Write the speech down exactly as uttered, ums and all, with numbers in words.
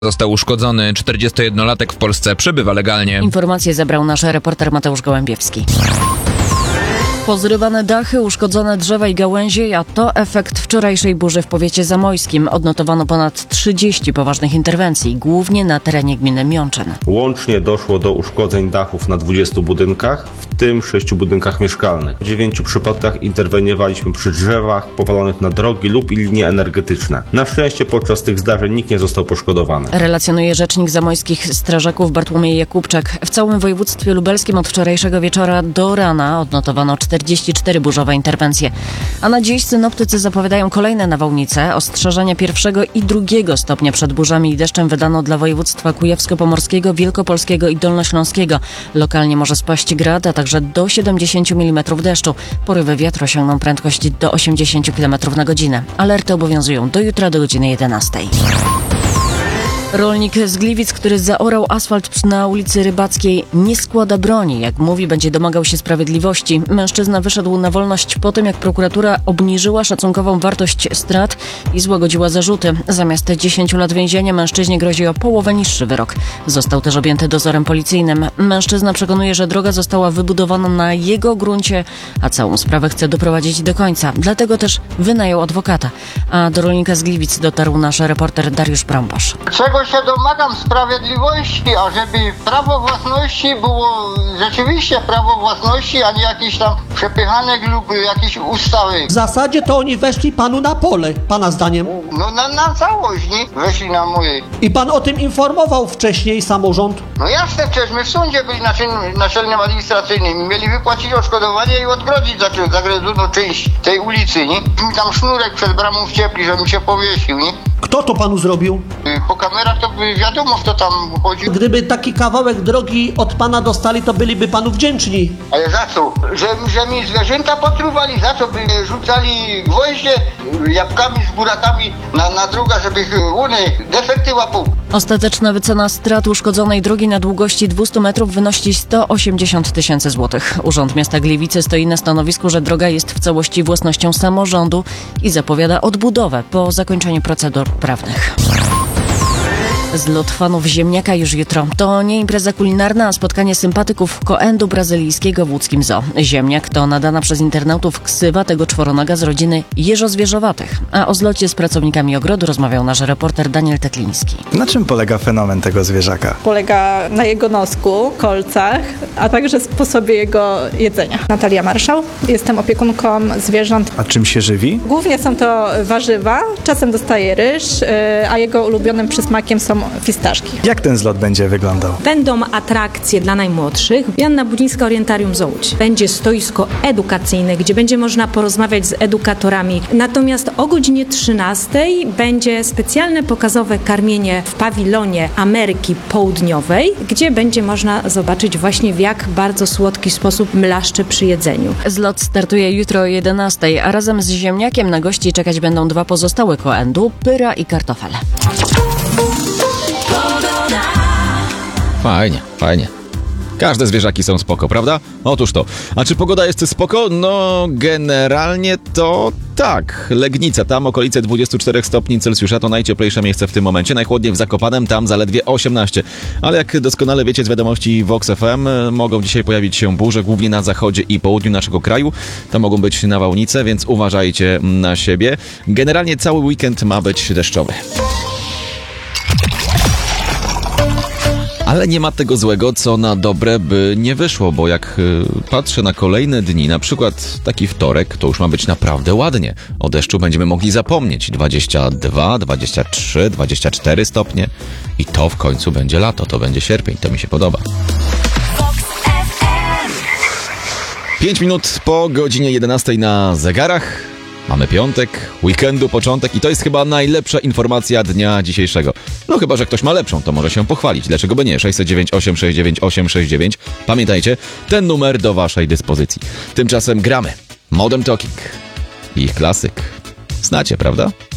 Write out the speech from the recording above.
Został uszkodzony. czterdziestojednolatek w Polsce przebywa legalnie. Informacje zebrał nasz reporter Mateusz Gołębiewski. Pozrywane dachy, uszkodzone drzewa i gałęzie, a to efekt wczorajszej burzy w powiecie zamojskim. Odnotowano ponad trzydzieści poważnych interwencji, głównie na terenie gminy Miączyn. Łącznie doszło do uszkodzeń dachów na dwudziestu budynkach, w tym sześciu budynkach mieszkalnych. W dziewięciu przypadkach interweniowaliśmy przy drzewach powalonych na drogi lub linie energetyczne. Na szczęście podczas tych zdarzeń nikt nie został poszkodowany. Relacjonuje rzecznik zamojskich strażaków Bartłomiej Jakubczak. W całym województwie lubelskim od wczorajszego wieczora do rana odnotowano czterdzieści cztery burzowe interwencje. A na dziś synoptycy zapowiadają kolejne nawałnice. Ostrzeżenia pierwszego i drugiego stopnia przed burzami i deszczem wydano dla województwa kujawsko-pomorskiego, wielkopolskiego i dolnośląskiego. Lokalnie może spaść grad, a także do siedemdziesięciu milimetrów deszczu. Porywy wiatru osiągną prędkość do osiemdziesięciu kilometrów na godzinę. Alerty obowiązują do jutra do godziny jedenastej. Rolnik z Gliwic, który zaorał asfalt na ulicy Rybackiej, nie składa broni. Jak mówi, będzie domagał się sprawiedliwości. Mężczyzna wyszedł na wolność po tym, jak prokuratura obniżyła szacunkową wartość strat i złagodziła zarzuty. Zamiast dziesięciu lat więzienia mężczyźnie grozi o połowę niższy wyrok. Został też objęty dozorem policyjnym. Mężczyzna przekonuje, że droga została wybudowana na jego gruncie, a całą sprawę chce doprowadzić do końca. Dlatego też wynajął adwokata. A do rolnika z Gliwic dotarł nasz reporter Dariusz Brąbosz. Czego się domagam? Sprawiedliwości, ażeby prawo własności było rzeczywiście prawo własności, a nie jakiś tam przepychanek lub jakieś ustawy. W zasadzie to oni weszli panu na pole, pana zdaniem. No na, na całość, nie? Weszli na moje. I pan o tym informował wcześniej samorząd? No jasne, przecież my w sądzie byli naczelnym, naczelnym administracyjnym. Mieli wypłacić odszkodowanie i odgrodzić zagrodzoną część tej ulicy, nie? Mi tam sznurek przed bramą wciepli, żebym się powiesił, nie? Kto to panu zrobił? Po kamerach to by wiadomo, kto tam chodzi. Gdyby taki kawałek drogi od pana dostali, to byliby panu wdzięczni. Ale za co? Że, że mi zwierzęta potruwali? Za co by rzucali gwoździe jabłkami z burakami na, na drogę, żeby one defekty łapał? Ostateczna wycena strat uszkodzonej drogi na długości dwieście metrów wynosi sto osiemdziesiąt tysięcy złotych. Urząd Miasta Gliwice stoi na stanowisku, że droga jest w całości własnością samorządu i zapowiada odbudowę po zakończeniu procedur prawnych. Zlot fanów ziemniaka już jutro. To nie impreza kulinarna, a spotkanie sympatyków koendu brazylijskiego w łódzkim zoo. Ziemniak to nadana przez internautów ksywa tego czworonoga z rodziny jeżozwierzowatych. A o zlocie z pracownikami ogrodu rozmawiał nasz reporter Daniel Tekliński. Na czym polega fenomen tego zwierzaka? Polega na jego nosku, kolcach, a także sposobie jego jedzenia. Natalia Marszał, jestem opiekunką zwierząt. A czym się żywi? Głównie są to warzywa, czasem dostaje ryż, a jego ulubionym przysmakiem są fistaszki. Jak ten zlot będzie wyglądał? Będą atrakcje dla najmłodszych. Joanna Budzińska, Orientarium Zoo Łódź. Będzie stoisko edukacyjne, gdzie będzie można porozmawiać z edukatorami. Natomiast o godzinie trzynastej będzie specjalne pokazowe karmienie w pawilonie Ameryki Południowej, gdzie będzie można zobaczyć właśnie, w jak bardzo słodki sposób mlaszcze przy jedzeniu. Zlot startuje jutro o jedenastej, a razem z ziemniakiem na gości czekać będą dwa pozostałe koendu, pyra i kartofel. Fajnie, fajnie. Każde zwierzaki są spoko, prawda? Otóż to. A czy pogoda jest spoko? No, generalnie to tak. Legnica, tam okolice dwadzieścia cztery stopni Celsjusza, to najcieplejsze miejsce w tym momencie. Najchłodniej w Zakopanem, tam zaledwie osiemnaście. Ale jak doskonale wiecie z wiadomości Vox F M, mogą dzisiaj pojawić się burze, głównie na zachodzie i południu naszego kraju. Tam mogą być nawałnice, więc uważajcie na siebie. Generalnie cały weekend ma być deszczowy. Ale nie ma tego złego, co na dobre by nie wyszło, bo jak y, patrzę na kolejne dni, na przykład taki wtorek, to już ma być naprawdę ładnie. O deszczu będziemy mogli zapomnieć. dwadzieścia dwa, dwadzieścia trzy, dwadzieścia cztery stopnie i to w końcu będzie lato, to będzie sierpień, to mi się podoba. Pięć minut po godzinie jedenastej na zegarach. Mamy piątek, weekendu, początek i to jest chyba najlepsza informacja dnia dzisiejszego. No chyba, że ktoś ma lepszą, to może się pochwalić. Dlaczego by nie? sześć zero dziewięć, osiem sześć dziewięć, osiem sześć dziewięć. Pamiętajcie, ten numer do waszej dyspozycji. Tymczasem gramy Modern Talking. Ich klasyk. Znacie, prawda?